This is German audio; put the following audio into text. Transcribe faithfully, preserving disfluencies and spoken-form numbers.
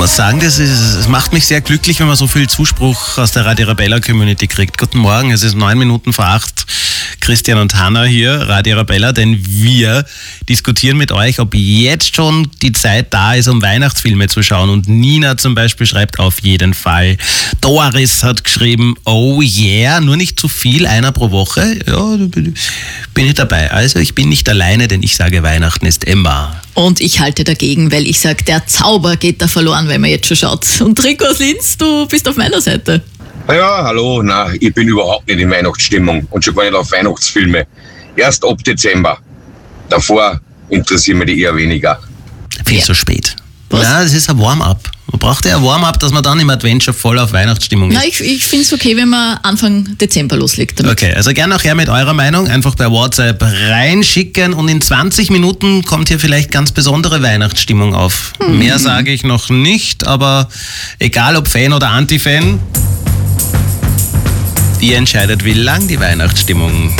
muss sagen, das, ist, das macht mich sehr glücklich, wenn man so viel Zuspruch aus der Radio Arabella Community kriegt. Guten Morgen, es ist neun Minuten vor acht. Christian und Hanna hier, Radio Arabella, denn wir diskutieren mit euch, ob jetzt schon die Zeit da ist, um Weihnachtsfilme zu schauen. Und Nina zum Beispiel schreibt auf jeden Fall. Doris hat geschrieben, oh yeah, nur nicht zu viel, einer pro Woche. Ja, bin ich dabei. Also ich bin nicht alleine, denn ich sage, Weihnachten ist immer. Und ich halte dagegen, weil ich sage, der Zauber geht da verloren, wenn man jetzt schon schaut. Und Rico aus Linz, du bist auf meiner Seite. Ja, hallo, na, ich bin überhaupt nicht in Weihnachtsstimmung und schon gar nicht auf Weihnachtsfilme. Erst ab Dezember. Davor interessieren mich die eher weniger. Viel Ja. zu spät. Was? Ja, das ist ein Warm-up. Man braucht ja ein Warm-up, dass man dann im Advent schon voll auf Weihnachtsstimmung ist. Na, ich, ich finde es okay, wenn man Anfang Dezember loslegt. Damit. Okay, also gerne auch her mit eurer Meinung. Einfach bei WhatsApp reinschicken und in zwanzig Minuten kommt hier vielleicht ganz besondere Weihnachtsstimmung auf. Mhm. Mehr sage ich noch nicht, aber egal ob Fan oder Anti-Fan, ihr entscheidet, wie lang die Weihnachtsstimmung